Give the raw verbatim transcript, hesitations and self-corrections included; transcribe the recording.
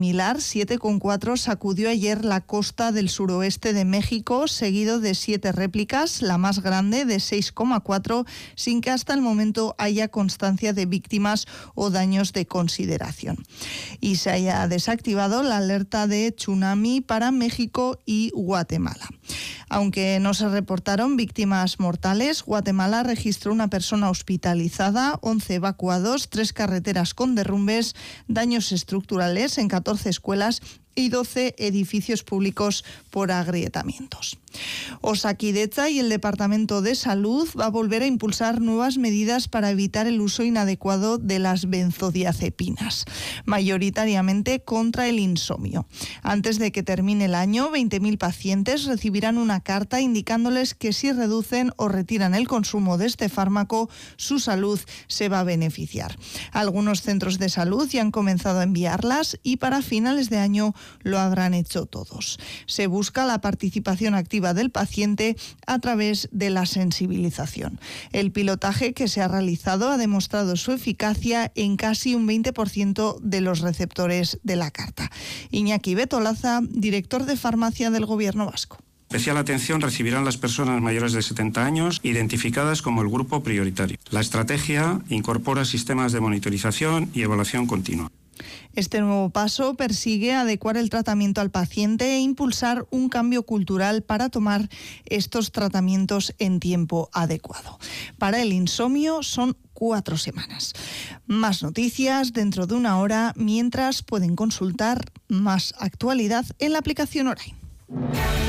Similar, siete coma cuatro, sacudió ayer la costa del suroeste de México, seguido de siete réplicas, la más grande de seis coma cuatro, sin que hasta el momento haya constancia de víctimas o daños de consideración. Y se haya desactivado la alerta de tsunami para México y Guatemala. Aunque no se reportaron víctimas mortales, Guatemala registró una persona hospitalizada, once evacuados, tres carreteras con derrumbes, daños estructurales en catorce escuelas y doce edificios públicos por agrietamientos. Osakidetza y el Departamento de Salud va a volver a impulsar nuevas medidas para evitar el uso inadecuado de las benzodiazepinas, mayoritariamente contra el insomnio. Antes de que termine el año, veinte mil pacientes recibirán una carta indicándoles que si reducen o retiran el consumo de este fármaco, su salud se va a beneficiar. Algunos centros de salud ya han comenzado a enviarlas y para finales de año lo habrán hecho todos. Se busca la participación activa del paciente a través de la sensibilización. El pilotaje que se ha realizado ha demostrado su eficacia en casi un veinte por ciento de los receptores de la carta. Iñaki Betolaza, director de farmacia del Gobierno vasco. Especial atención recibirán las personas mayores de setenta años identificadas como el grupo prioritario. La estrategia incorpora sistemas de monitorización y evaluación continua. Este nuevo paso persigue adecuar el tratamiento al paciente e impulsar un cambio cultural para tomar estos tratamientos en tiempo adecuado. Para el insomnio son cuatro semanas. Más noticias dentro de una hora, mientras pueden consultar más actualidad en la aplicación Orain.